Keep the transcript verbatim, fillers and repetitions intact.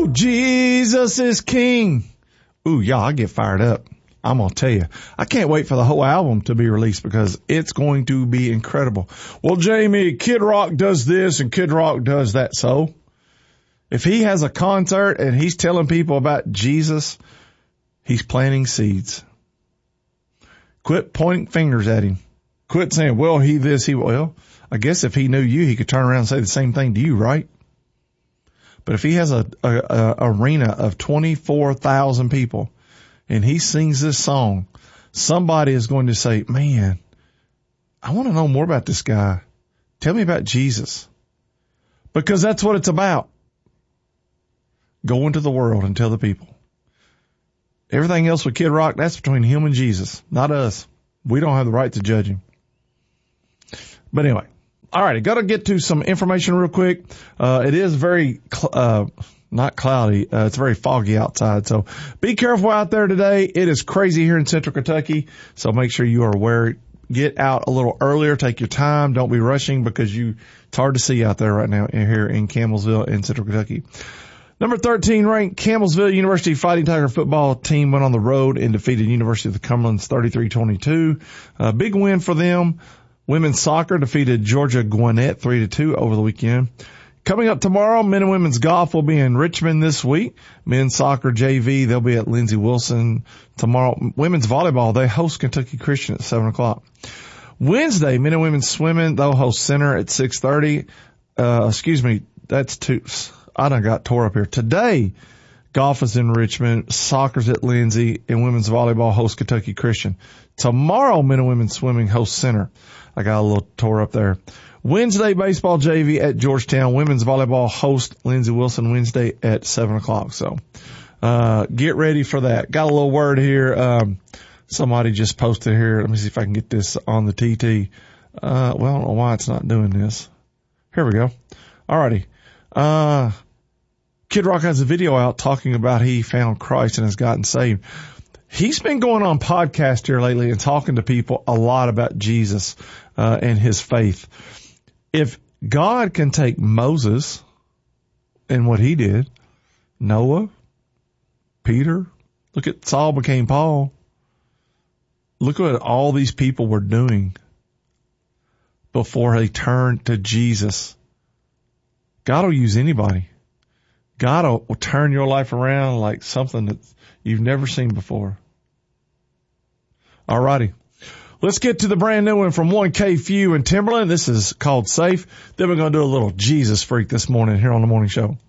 Jesus is King. Ooh, y'all, I get fired up. I'm going to tell you, I can't wait for the whole album to be released because it's going to be incredible. Well, Jamie, Kid Rock does this and Kid Rock does that. So if he has a concert and he's telling people about Jesus, he's planting seeds. Quit pointing fingers at him. Quit saying, well, he this, he, well, I guess if he knew you, he could turn around and say the same thing to you, right? But if he has a, a, a arena of twenty-four thousand people and he sings this song, somebody is going to say, man, I want to know more about this guy. Tell me about Jesus. Because that's what it's about. Go into the world and tell the people. Everything else with Kid Rock, that's between him and Jesus, not us. We don't have the right to judge him. But anyway, all right, I got to get to some information real quick. Uh, it is very, cl- uh, not cloudy. Uh, it's very foggy outside. So be careful out there today. It is crazy here in Central Kentucky. So make sure you are aware. Get out a little earlier. Take your time. Don't be rushing because you, it's hard to see out there right now here in Campbellsville in Central Kentucky. Number thirteen ranked Campbellsville University Fighting Tiger football team went on the road and defeated University of the Cumberlands thirty-three twenty-two. A big win for them. Women's soccer defeated Georgia Gwinnett three to two over the weekend. Coming up tomorrow, men and women's golf will be in Richmond this week. Men's soccer J V, they'll be at Lindsey Wilson tomorrow. Women's volleyball, they host Kentucky Christian at seven o'clock. Wednesday, men and women's swimming, they'll host Center at six thirty. Uh, excuse me, that's two. I done got tore up here. Today, golf is in Richmond, soccer's at Lindsey, and women's volleyball hosts Kentucky Christian. Tomorrow, men and women's swimming host Center. I got a little tore up there. Wednesday, baseball J V at Georgetown. Women's volleyball host Lindsey Wilson Wednesday at seven o'clock. So, uh, get ready for that. Got a little word here. Um, somebody just posted here. Let me see if I can get this on the T T. Uh, well, I don't know why it's not doing this. Here we go. Alrighty. Uh, Kid Rock has a video out talking about he found Christ and has gotten saved. He's been going on podcast here lately and talking to people a lot about Jesus, uh, and his faith. If God can take Moses and what he did, Noah, Peter, look at Saul became Paul. Look what all these people were doing before they turned to Jesus. God will use anybody. God will, will turn your life around like something that you've never seen before. All righty. Let's get to the brand new one from one K Few in Timberland. This is called Safe. Then we're going to do a little Jesus Freak this morning here on the morning show.